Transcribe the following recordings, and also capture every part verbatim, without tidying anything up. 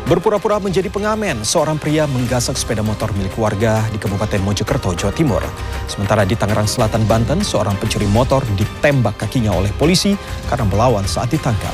Berpura-pura menjadi pengamen, seorang pria menggasak sepeda motor milik warga di Kabupaten Mojokerto, Jawa Timur. Sementara di Tangerang Selatan, Banten, seorang pencuri motor ditembak kakinya oleh polisi karena melawan saat ditangkap.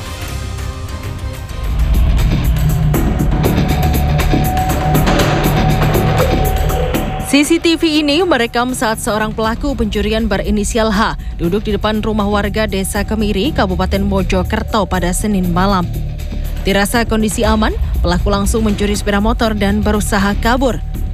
C C T V ini merekam saat seorang pelaku pencurian berinisial H duduk di depan rumah warga Desa Kemiri, Kabupaten Mojokerto pada Senin malam. Dirasa kondisi aman, pelaku langsung mencuri sepeda motor dan berusaha kabur.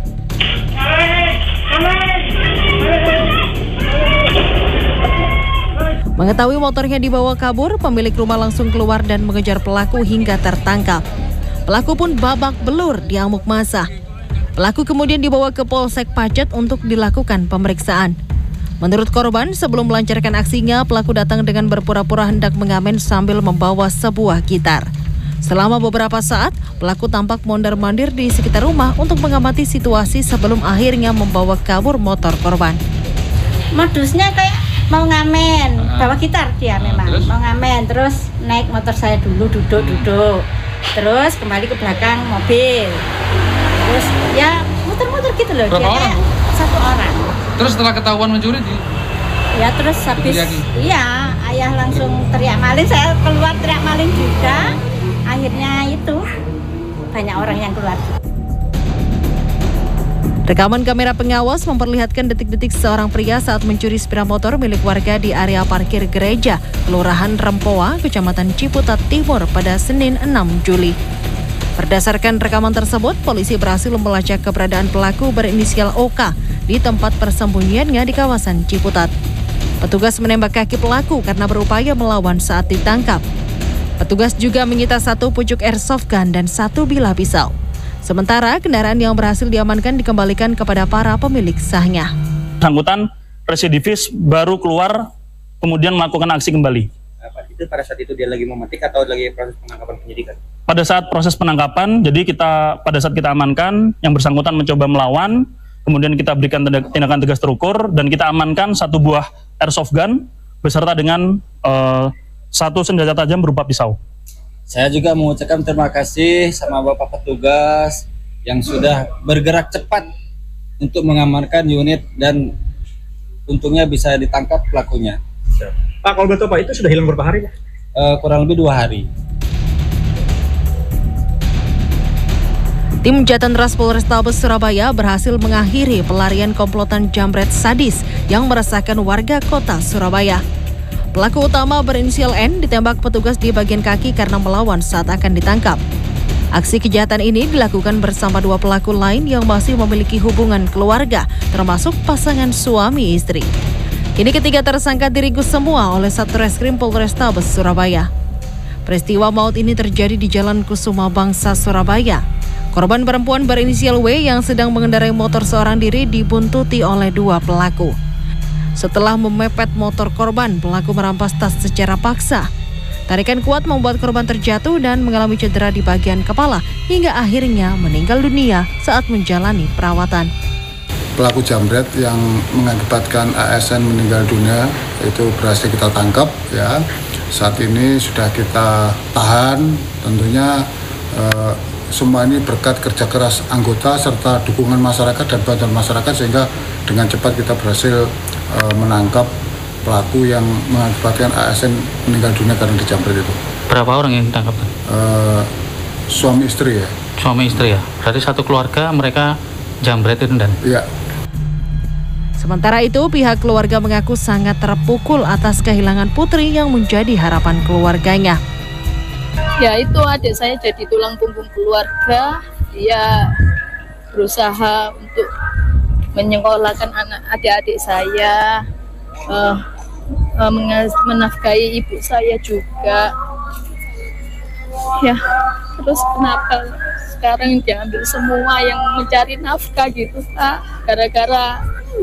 Mengetahui motornya dibawa kabur, pemilik rumah langsung keluar dan mengejar pelaku hingga tertangkap. Pelaku pun babak belur di amuk massa. Pelaku kemudian dibawa ke Polsek Pacet untuk dilakukan pemeriksaan. Menurut korban, sebelum melancarkan aksinya, pelaku datang dengan berpura-pura hendak mengamen sambil membawa sebuah gitar. Selama beberapa saat, pelaku tampak mondar-mandir di sekitar rumah untuk mengamati situasi sebelum akhirnya membawa kabur motor korban. Modusnya kayak mau ngamen, bawa gitar dia memang, terus? Mau ngamen, terus naik motor saya dulu, duduk-duduk, terus kembali ke belakang mobil, terus ya muter-muter gitu loh. Berapa dia orang? Kayak satu orang. Terus setelah ketahuan mencuri, di... ya terus habis, iya ayah langsung teriak maling, saya keluar teriak maling juga. Akhirnya itu banyak orang yang keluar. Rekaman kamera pengawas memperlihatkan detik-detik seorang pria saat mencuri sepeda motor milik warga di area parkir gereja, Kelurahan Rempoa, Kecamatan Ciputat Timur pada Senin enam Juli. Berdasarkan rekaman tersebut, polisi berhasil melacak keberadaan pelaku berinisial O K di tempat persembunyiannya di kawasan Ciputat. Petugas menembak kaki pelaku karena berupaya melawan saat ditangkap. Petugas juga menyita satu pucuk airsoft gun dan satu bilah pisau. Sementara kendaraan yang berhasil diamankan dikembalikan kepada para pemilik sahnya. Bersangkutan residivis baru keluar, kemudian melakukan aksi kembali. Itu pada saat itu dia lagi memetik atau lagi proses penangkapan penyidikan? Pada saat proses penangkapan, jadi kita pada saat kita amankan, yang bersangkutan mencoba melawan, kemudian kita berikan tindakan tegas terukur dan kita amankan satu buah airsoft gun beserta dengan uh, satu senjata tajam berupa pisau. Saya juga mengucapkan terima kasih sama Bapak petugas yang sudah bergerak cepat untuk mengamankan unit dan untungnya bisa ditangkap pelakunya. Pak, kalau betul Pak, itu sudah hilang berapa hari Pak? Uh, kurang lebih dua hari. Tim Jatantras Polrestabes Surabaya berhasil mengakhiri pelarian komplotan jambret sadis yang meresahkan warga kota Surabaya. Pelaku utama berinisial N ditembak petugas di bagian kaki karena melawan saat akan ditangkap. Aksi kejahatan ini dilakukan bersama dua pelaku lain yang masih memiliki hubungan keluarga, termasuk pasangan suami istri. Kini ketiga tersangka diringkus semua oleh Satreskrim Polrestabes Surabaya. Peristiwa maut ini terjadi di Jalan Kusuma Bangsa, Surabaya. Korban perempuan berinisial W yang sedang mengendarai motor seorang diri dibuntuti oleh dua pelaku. Setelah memepet motor korban, pelaku merampas tas secara paksa. Tarikan kuat membuat korban terjatuh dan mengalami cedera di bagian kepala hingga akhirnya meninggal dunia saat menjalani perawatan. Pelaku jambret yang mengakibatkan A S N meninggal dunia itu berhasil kita tangkap ya. Saat ini sudah kita tahan, tentunya eh, semua ini berkat kerja keras anggota serta dukungan masyarakat dan bantuan masyarakat sehingga dengan cepat kita berhasil uh, menangkap pelaku yang mengakibatkan A S N meninggal dunia karena dijambret itu. Berapa orang yang ditangkap? Uh, suami istri ya. Suami istri ya. Berarti satu keluarga mereka jambret itu dan? Iya. Sementara itu, pihak keluarga mengaku sangat terpukul atas kehilangan putri yang menjadi harapan keluarganya. Ya itu adik saya jadi tulang punggung keluarga, dia berusaha untuk menyekolahkan anak adik-adik saya, uh, uh, menafkahi ibu saya juga. Ya, terus kenapa sekarang diambil semua yang mencari nafkah gitu Pak, gara-gara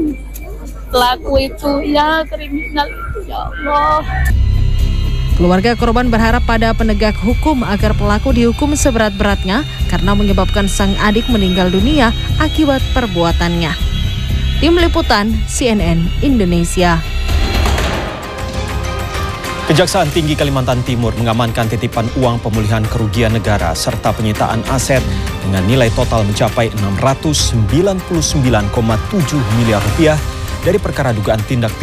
pelaku itu ya kriminal itu, ya Allah. Keluarga korban berharap pada penegak hukum agar pelaku dihukum seberat-beratnya karena menyebabkan sang adik meninggal dunia akibat perbuatannya. Tim Liputan C N N Indonesia. Kejaksaan Tinggi Kalimantan Timur mengamankan titipan uang pemulihan kerugian negara serta penyitaan aset dengan nilai total mencapai enam ratus sembilan puluh sembilan koma tujuh miliar rupiah dari perkara dugaan tindak pidana